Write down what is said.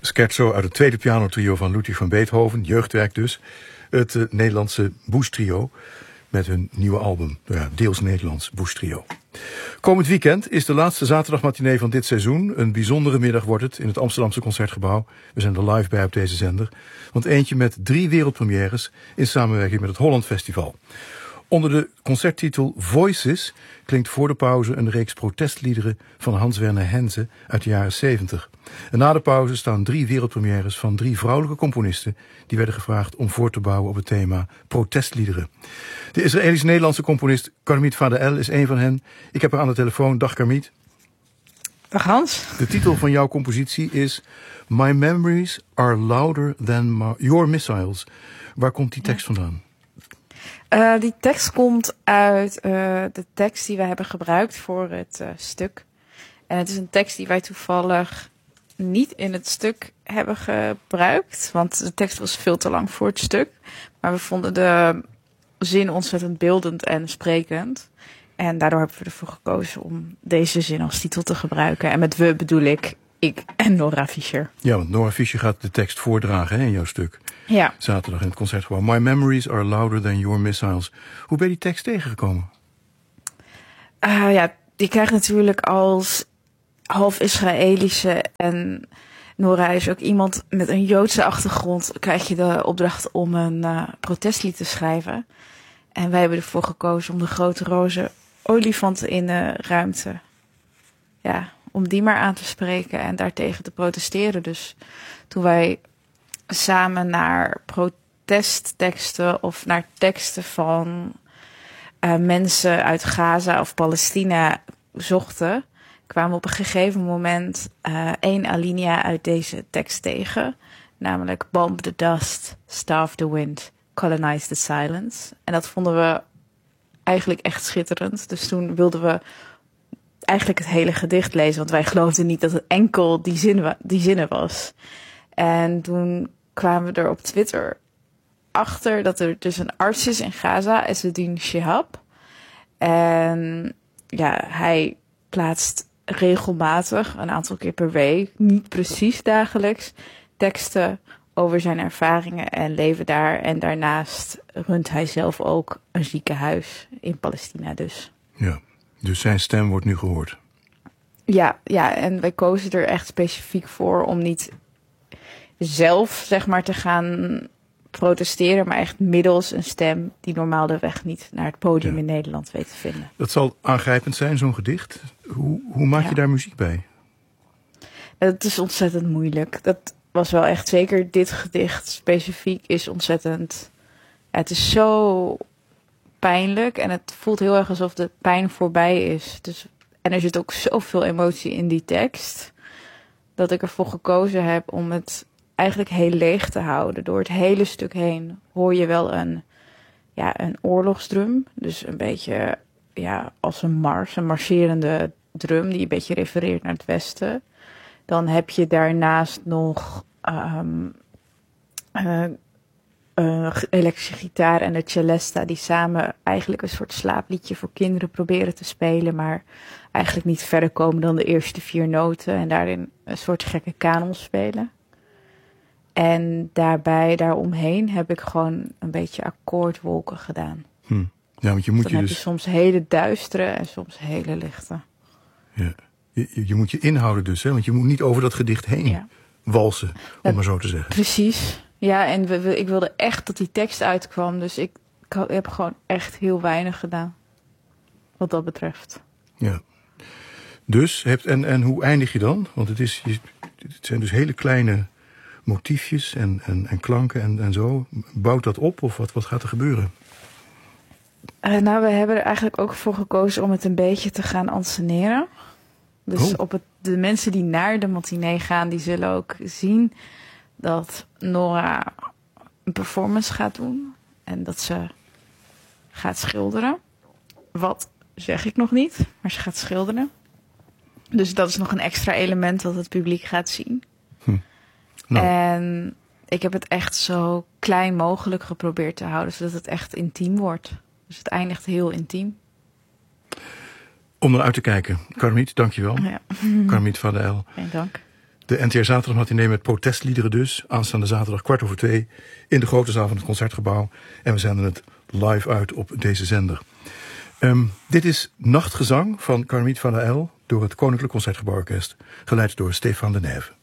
scherzo uit het tweede pianotrio van Ludwig van Beethoven, jeugdwerk dus. Het Nederlandse Bush Trio met hun nieuwe album. Ja, deels Nederlands Bush Trio. Komend weekend is de laatste zaterdagmatinee van dit seizoen. Een bijzondere middag wordt het in het Amsterdamse Concertgebouw. We zijn er live bij op deze zender. Want eentje met 3 wereldpremières in samenwerking met het Holland Festival. Onder de concerttitel Voices klinkt voor de pauze een reeks protestliederen van Hans-Werner Henze uit de jaren 70. En na de pauze staan 3 wereldpremières van 3 vrouwelijke componisten die werden gevraagd om voor te bouwen op het thema protestliederen. De Israëlisch-Nederlandse componist Karmit Vadeel is een van hen. Ik heb haar aan de telefoon. Dag Karmit. Dag Hans. De titel van jouw compositie is My Memories Are Louder Than Your Missiles. Waar komt die tekst vandaan? Die tekst komt uit de tekst die we hebben gebruikt voor het stuk. En het is een tekst die wij toevallig niet in het stuk hebben gebruikt. Want de tekst was veel te lang voor het stuk. Maar we vonden de zin ontzettend beeldend en sprekend. En daardoor hebben we ervoor gekozen om deze zin als titel te gebruiken. En met we bedoel ik en Nora Fischer. Ja, want Nora Fischer gaat de tekst voordragen in jouw stuk. Ja. Zaterdag in het Concertgebouw. My memories are louder than your missiles. Hoe ben je die tekst tegengekomen? Die krijgt natuurlijk als half Israëlische en Nora is ook iemand met een Joodse achtergrond. Krijg je de opdracht om een protestlied te schrijven. En wij hebben ervoor gekozen om de grote roze olifanten in de ruimte. Ja, om die maar aan te spreken en daartegen te protesteren. Dus toen wij samen naar protestteksten of naar teksten van mensen uit Gaza of Palestina zochten, kwamen we op een gegeven moment 1 alinea uit deze tekst tegen. Namelijk bomb the dust, starve the wind, colonize the silence. En dat vonden we eigenlijk echt schitterend. Dus toen wilden we eigenlijk het hele gedicht lezen, want wij geloofden niet dat het enkel die zinnen was. En toen kwamen we er op Twitter achter dat er dus een arts is in Gaza, Ezzeddin Shihab. En ja, hij plaatst regelmatig, een aantal keer per week, niet precies dagelijks, teksten over zijn ervaringen en leven daar. En daarnaast runt hij zelf ook een ziekenhuis in Palestina dus. Ja, dus zijn stem wordt nu gehoord. Ja, en wij kozen er echt specifiek voor om niet zelf, zeg maar, te gaan protesteren, maar echt middels een stem die normaal de weg niet naar het podium in Nederland weet te vinden. Dat zal aangrijpend zijn, zo'n gedicht. Hoe maak je daar muziek bij? Het is ontzettend moeilijk. Dat was wel echt, zeker dit gedicht specifiek is ontzettend. Ja, het is zo pijnlijk en het voelt heel erg alsof de pijn voorbij is. Dus, en er zit ook zoveel emotie in die tekst, dat ik ervoor gekozen heb om het eigenlijk heel leeg te houden. Door het hele stuk heen hoor je wel een oorlogsdrum. Dus een beetje als een marcherende drum die een beetje refereert naar het westen. Dan heb je daarnaast nog elektrische gitaar en de celesta die samen eigenlijk een soort slaapliedje voor kinderen proberen te spelen, maar eigenlijk niet verder komen dan de eerste 4 noten en daarin een soort gekke kanon spelen. En daaromheen heb ik gewoon een beetje akkoordwolken gedaan. Ja, want dan heb je soms hele duistere en soms hele lichte. Ja. Je moet je inhouden dus, hè? Want je moet niet over dat gedicht heen walsen, om maar zo te zeggen. Precies. Ja, en ik wilde echt dat die tekst uitkwam. Dus ik heb gewoon echt heel weinig gedaan. Wat dat betreft. Ja. Dus, en hoe eindig je dan? Want het zijn dus hele kleine motiefjes en klanken en zo. Bouwt dat op of wat gaat er gebeuren? We hebben er eigenlijk ook voor gekozen om het een beetje te gaan anseneren. Dus de mensen die naar de matinee gaan, die zullen ook zien dat Nora een performance gaat doen. En dat ze gaat schilderen. Wat zeg ik nog niet, maar ze gaat schilderen. Dus dat is nog een extra element dat het publiek gaat zien. Nou. En ik heb het echt zo klein mogelijk geprobeerd te houden, zodat het echt intiem wordt. Dus het eindigt heel intiem. Om naar uit te kijken. Karmit, dankjewel. Ja. Karmit Vadeel. Geen dank. De NTR Zaterdagmatinee met protestliederen dus. Aanstaande zaterdag 2:15 in de grote zaal van het Concertgebouw. En we zenden het live uit op deze zender. Dit is Nachtgezang van Carmiet van der El door het Koninklijk Concertgebouworkest. Geleid door Stefan de Nijve.